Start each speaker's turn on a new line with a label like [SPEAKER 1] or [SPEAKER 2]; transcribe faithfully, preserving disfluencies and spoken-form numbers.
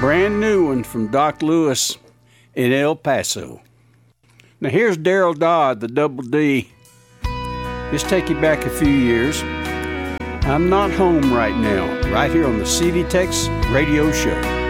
[SPEAKER 1] brand new one from Doc Lewis in El Paso. Now here's Daryl Dodd, the Double D. Let's take you back a few years. I'm not home right now, right here on the C D Tex Radio Show.